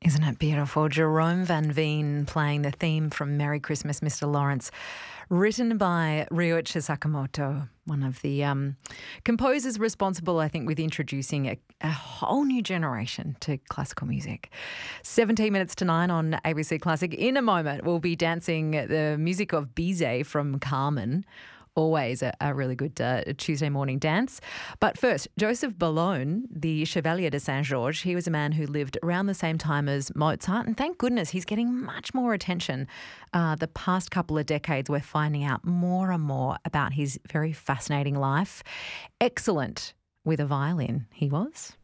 Isn't it beautiful? Jerome Van Veen playing the theme from Merry Christmas, Mr. Lawrence, written by Ryuichi Sakamoto, one of the composers responsible, I think, with introducing a whole new generation to classical music. 17 minutes to 9 on ABC Classic. In a moment, we'll be dancing the music of Bizet from Carmen. Always a really good Tuesday morning dance. But first, Joseph Boulogne, the Chevalier de Saint-Georges, he was a man who lived around the same time as Mozart, and thank goodness he's getting much more attention. The past couple of decades, we're finding out more and more about his very fascinating life. Excellent with a violin, he was.